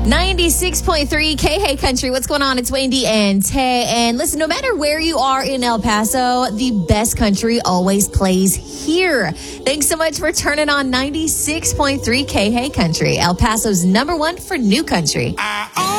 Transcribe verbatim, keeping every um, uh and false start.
ninety-six point three K Hey Country. What's going on? It's Wendy and Tay. And listen, no matter where you are in El Paso, the best country always plays here. Thanks so much for turning on ninety-six point three K Hey Country, El Paso's number one for new country.